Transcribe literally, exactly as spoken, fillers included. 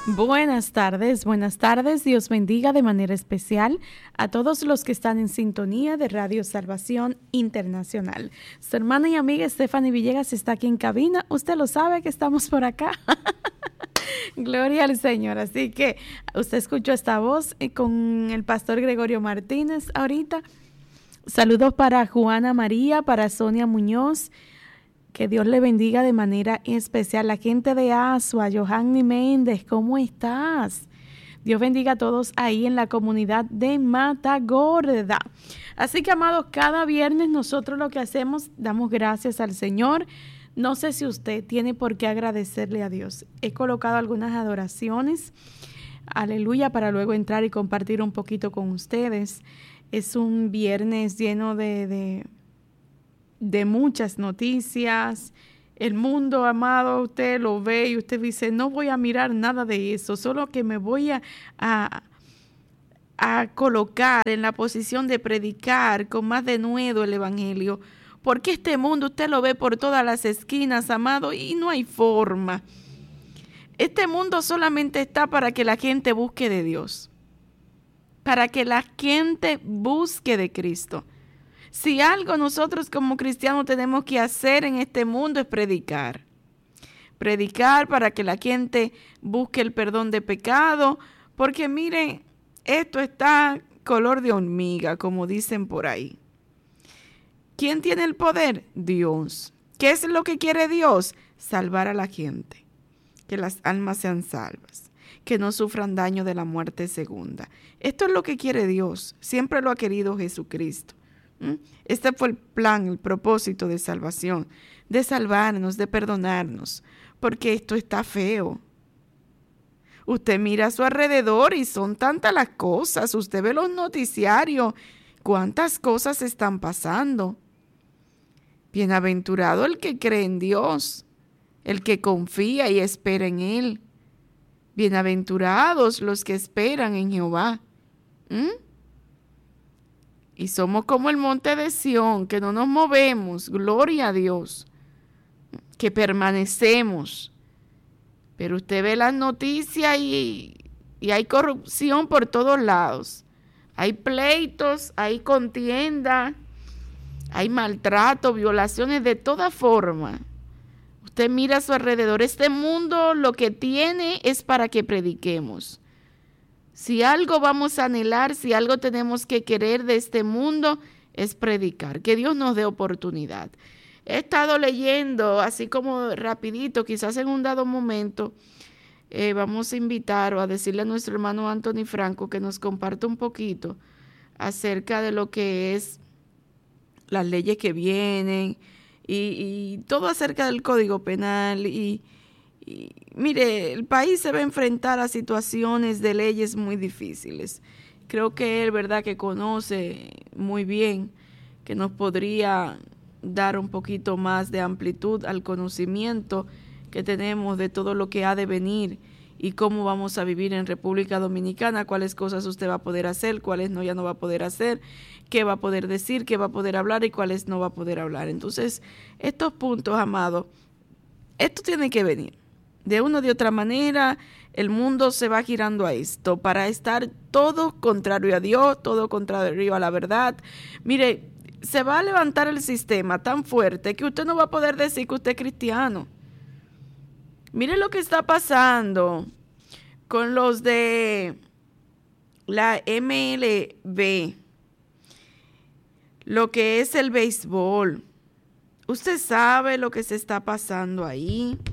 Buenas tardes, buenas tardes. Dios bendiga de manera especial a todos los que están en sintonía de Radio Salvación Internacional. Su hermana y amiga Stephanie Villegas está aquí en cabina. Usted lo sabe que estamos por acá. Gloria al Señor. Así que usted escuchó esta voz con el pastor Gregorio Martínez ahorita. Saludos para Juana María, para Sonia Muñoz. Que Dios le bendiga de manera especial. La gente de Asua, Johanny Méndez, ¿cómo estás? Dios bendiga a todos ahí en la comunidad de Matagorda. Así que, amados, cada viernes nosotros lo que hacemos, damos gracias al Señor. No sé si usted tiene por qué agradecerle a Dios. He colocado algunas adoraciones, aleluya, para luego entrar y compartir un poquito con ustedes. Es un viernes lleno de... de de muchas noticias. El mundo, amado, usted lo ve y usted dice, no voy a mirar nada de eso, solo que me voy a, a, a colocar en la posición de predicar con más denuedo el evangelio, porque este mundo usted lo ve por todas las esquinas, amado, y no hay forma. Este mundo solamente está para que la gente busque de Dios, para que la gente busque de Cristo. Si algo nosotros como cristianos tenemos que hacer en este mundo es predicar. Predicar para que la gente busque el perdón de pecado, porque miren, esto está color de hormiga, como dicen por ahí. ¿Quién tiene el poder? Dios. ¿Qué es lo que quiere Dios? Salvar a la gente, que las almas sean salvas, que no sufran daño de la muerte segunda. Esto es lo que quiere Dios, siempre lo ha querido Jesucristo. Este fue el plan, el propósito de salvación, de salvarnos, de perdonarnos, porque esto está feo. Usted mira a su alrededor y son tantas las cosas, usted ve los noticiarios, cuántas cosas están pasando. Bienaventurado el que cree en Dios, el que confía y espera en Él. Bienaventurados los que esperan en Jehová. ¿Mm? Y somos como el monte de Sión, que no nos movemos, gloria a Dios, que permanecemos. Pero usted ve las noticias y, y hay corrupción por todos lados. Hay pleitos, hay contienda, hay maltrato, violaciones de toda forma. Usted mira a su alrededor. Este mundo lo que tiene es para que prediquemos. Si algo vamos a anhelar, si algo tenemos que querer de este mundo, es predicar. Que Dios nos dé oportunidad. He estado leyendo, así como rapidito, quizás en un dado momento, eh, vamos a invitar o a decirle a nuestro hermano Anthony Franco que nos comparta un poquito acerca de lo que es las leyes que vienen y, y todo acerca del Código Penal y Y, mire, el país se va a enfrentar a situaciones de leyes muy difíciles. Creo que él, verdad, que conoce muy bien, que nos podría dar un poquito más de amplitud al conocimiento que tenemos de todo lo que ha de venir y cómo vamos a vivir en República Dominicana, cuáles cosas usted va a poder hacer, cuáles no, ya no va a poder hacer, qué va a poder decir, qué va a poder hablar y cuáles no va a poder hablar. Entonces, estos puntos, amado, esto tiene que venir. De una o de otra manera, el mundo se va girando a esto, para estar todo contrario a Dios, todo contrario a la verdad. Mire, se va a levantar el sistema tan fuerte que usted no va a poder decir que usted es cristiano. Mire lo que está pasando con los de la M L B, lo que es el béisbol. Usted sabe lo que se está pasando ahí.